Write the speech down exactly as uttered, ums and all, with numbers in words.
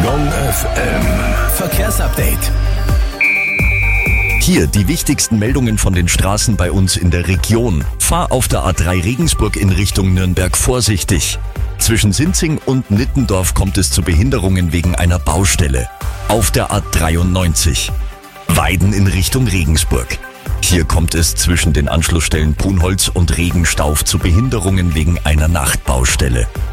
Gong F M. Verkehrsupdate. Hier die wichtigsten Meldungen von den Straßen bei uns in der Region. Fahr auf der A drei Regensburg in Richtung Nürnberg vorsichtig. Zwischen Sinzing und Nittendorf kommt es zu Behinderungen wegen einer Baustelle. Auf der A dreiundneunzig. Weiden in Richtung Regensburg. Hier kommt es zwischen den Anschlussstellen Brunholz und Regenstauf zu Behinderungen wegen einer Nachtbaustelle.